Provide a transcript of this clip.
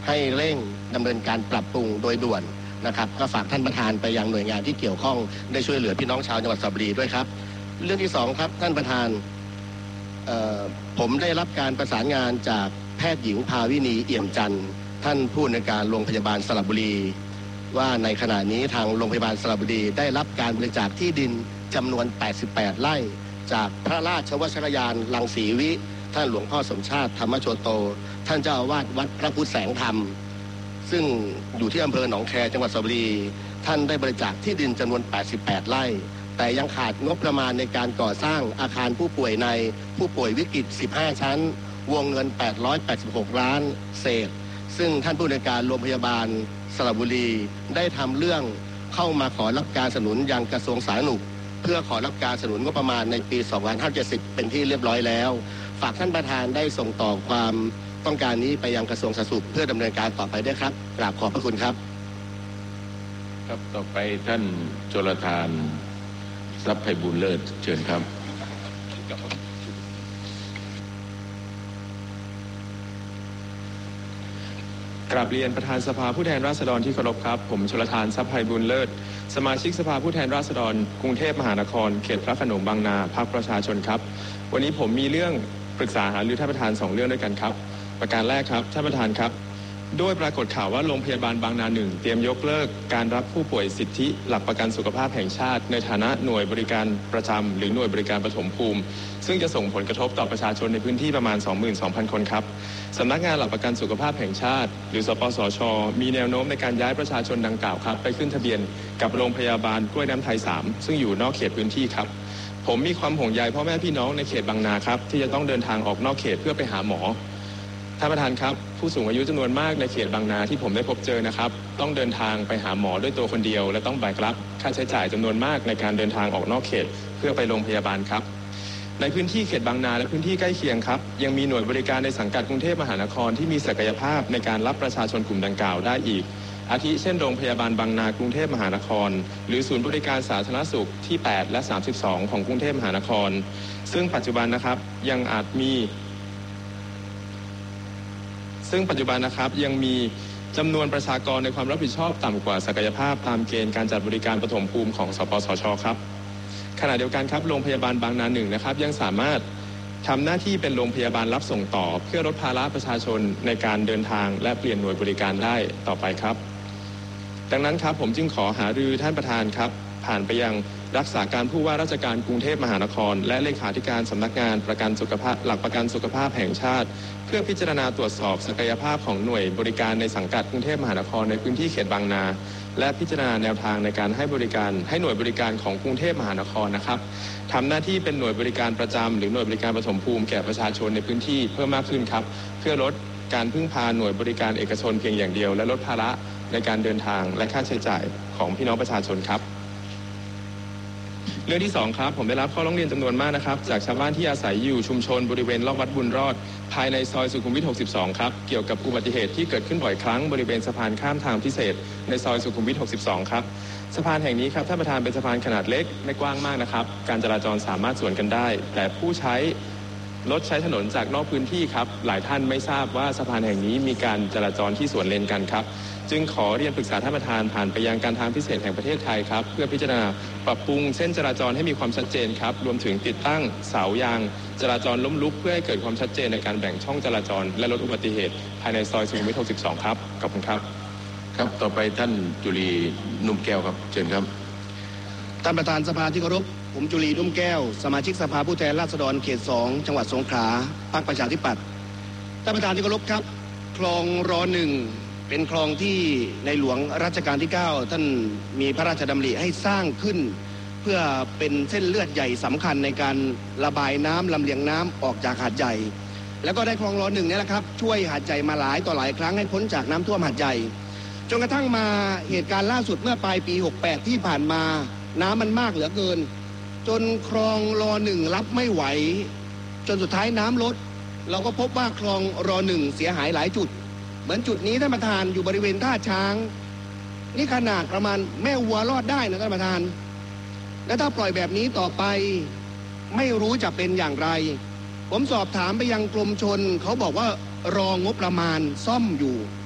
ให้เร่งดำเนินการปรับปรุงโดยด่วนนะครับก็ฝากท่านประธานไปยังหน่วยงานที่เกี่ยวข้องได้ช่วยเหลือพี่น้องชาวจังหวัดสระบุรีด้วยครับเรื่องที่2ครับท่านประธานผมได้รับการประสานงานจากแพทย์หญิงภาวินีเอี่ยมจันทร์ท่านผู้อำนวยการโรงพยาบาลสระบุรีว่าในขณะนี้ทางโรงพยาบาลสระบุรีได้รับการบริจาคที่ดินจำนวน88ไร่จากพระราชวชรยานรังสีวิท่านหลวงพ่อสมชาติธรรมโชโตท่านเจ้าอาวาสวัดพระพุทธแสงธรรมซึ่งอยู่ที่อำเภอหนองแคจังหวัดสระบุรีท่านได้บริจาคที่ดินจำนวน88ไร่แต่ยังขาดงบประมาณในการก่อสร้างอาคารผู้ป่วยในผู้ป่วยวิกฤต15ชั้นวงเงิน886ล้านเศษซึ่งท่านผู้อำนวยการโรงพยาบาลสระบุรีได้ทำเรื่องเข้ามาขอรับการสนับสนุนยังกระทรวงสาธารณสุขเพื่อขอรับการสนับสนุนงบประมาณในปี2570เป็นที่เรียบร้อยแล้วฝากท่านประธานได้ส่งต่อความต้องการนี้ไปยังกระทรวงสาธารณสุขเพื่อดำเนินการต่อไปด้วยครับกราบขอบพระคุณครับครับต่อไปท่านโชลทานทรัพย์ไพบูลย์เลิศเชิญครับกราบเรียนประธานสภาผู้แทนราษฎรที่เคารพครับผมชลทานทรัพย์ไพบูลย์เลิศสมาชิกสภาผู้แทนราษฎรกรุงเทพมหานครเขตพระโขนงบางนาพรรคประชาชนครับวันนี้ผมมีเรื่องปรึกษาหารือท่านประธาน2เรื่องด้วยกันครับประการแรกครับท่านประธานครับโดยปรากฏข่าวว่าโรงพยาบาลบางนา1เตรียมยกเลิกการรับผู้ป่วยสิทธิหลักประกันสุขภาพแห่งชาติในฐานะหน่วยบริการประจำหรือหน่วยบริการปฐมภูมิซึ่งจะส่งผลกระทบต่อประชาชนในพื้นที่ประมาณ 22,000 คนครับสำนักงานหลักประกันสุขภาพแห่งชาติหรือสปสช.มีแนวโน้มในการย้ายประชาชนดังกล่าวครับไปขึ้นทะเบียนกับโรงพยาบาลกล้วยน้ำไทย3ซึ่งอยู่นอกเขตพื้นที่ครับผมมีความห่วงใยพ่อแม่พี่น้องในเขตบางนาครับที่จะต้องเดินทางออกนอกเขตเพื่อไปหาหมอท่านประธานครับผู้สูงอายุจำนวนมากในเขตบางนาที่ผมได้พบเจอนะครับต้องเดินทางไปหาหมอด้วยตัวคนเดียวและต้องแบกรับค่าใช้จ่ายจำนวนมากในการเดินทางออกนอกเขตเพื่อไปโรงพยาบาลครับในพื้นที่เขตบางนาและพื้นที่ใกล้เคียงครับยังมีหน่วยบริการในสังกัดกรุงเทพมหานครที่มีศักยภาพในการรับประชาชนกลุ่มดังกล่าวได้อีกอาทิเช่นโรงพยาบาลบางนากรุงเทพมหานครหรือศูนย์บริการสาธารณสุขที่8และ32ของกรุงเทพมหานครซึ่งปัจจุบันนะครับยังมีจำนวนประชากรในความรับผิดชอบต่ำกว่าศักยภาพตามเกณฑ์การจัดบริการปฐมภูมิของสปสช.ครับขณะเดียวกันครับโรงพยาบาลบางนา1นะครับยังสามารถทำหน้าที่เป็นโรงพยาบาลรับส่งต่อเพื่อลดภาระประชาชนในการเดินทางและเปลี่ยนหน่วยบริการได้ต่อไปครับดังนั้นครับผมจึงขอหารือท่านประธานครับผ่านไปยังรักษาการผู้ว่าราชการกรุงเทพมหานครและเลขาธิการสำนักงานประกันสุขภาพหลักประกันสุขภาพแห่งชาติเพื่อพิจารณาตรวจสอบศักยภาพของหน่วยบริการในสังกัดกรุงเทพมหานครในพื้นที่เขตบางนาและพิจารณาแนวทางในการให้หน่วยบริการของกรุงเทพมหานครนะครับทำหน้าที่เป็นหน่วยบริการประจำหรือหน่วยบริการปฐมภูมิแก่ประชาชนในพื้นที่เพิ่มมากขึ้นครับเพื่อลดการพึ่งพาหน่วยบริการเอกชนเพียงอย่างเดียวและลดภาระในการเดินทางและค่าใช้จ่ายของพี่น้องประชาชนครับเรื่องที่2ครับผมได้รับข้อร้องเรียนจำนวนมากนะครับจากชาวบ้านที่อาศัยอยู่ชุมชนบริเวณรอบวัดบุญรอดภายในซอยสุขุมวิท62ครับเกี่ยวกับอุบัติเหตุที่เกิดขึ้นบ่อยครั้งบริเวณสะพานข้ามทางพิเศษในซอยสุขุมวิท62ครับสะพานแห่งนี้ครับท่านประธานเป็นสะพานขนาดเล็กไม่กว้างมากนะครับการจราจรสามารถสวนกันได้แต่ผู้ใช้รถใช้ถนนจากนอกพื้นที่ครับหลายท่านไม่ทราบว่าสะพานแห่งนี้มีการจราจรที่สวนเลนกันครับจึงขอเรียนปรึกษาท่านประธานผ่านไปยังการทางพิเศษแห่งประเทศไทยครับเพื่อพิจารณาปรับปรุงเส้นจราจรให้มีความชัดเจนครับรวมถึงติดตั้งเสายางจราจรล้มลุกเพื่อให้เกิดความชัดเจนในการแบ่งช่องจราจรและลดอุบัติเหตุภายในซอยสุขุมวิท62ครับขอบคุณครับครับต่อไปท่านจุลีนุ่มแก้วครับเชิญครับท่านประธานสภาที่เคารพผมจุลีนุ่มแก้วสมาชิกสภาผู้แทนราษฎรเขต2จังหวัดสงขลาพรรคประชาธิปัตย์ท่านประธานที่เคารพครับคลองร1เป็นคลองที่ในหลวงรัชกาลที่9ท่านมีพระราชดำริให้สร้างขึ้นเพื่อเป็นเส้นเลือดใหญ่สำคัญในการระบายน้ำลำเลียงน้ำออกจากหาดใหญ่แล้วก็ได้คลองร1นี่แหละครับช่วยหาดใหญ่มาหลายต่อหลายครั้งให้พ้นจากน้ำท่วมหาดใหญ่จนกระทั่งมาเหตุการณ์ล่าสุดเมื่อปลายปี68ที่ผ่านมาน้ำมันมากเหลือเกินจนคลองร1รับไม่ไหวจนสุดท้ายน้ำลดเราก็พบว่าคลองร1เสียหายหลายจุดเหมือนจุดนี้ท่านประธานอยู่บริเวณท่าช้างนี่ขนาดประมาณแม่วัวรอดได้นะท่านประธานและถ้าปล่อยแบบนี้ต่อไปไม่รู้จะเป็นอย่างไรผมสอบถามไปยังกรมชลเขาบอกว่ารองบประมาณซ่อมอยู่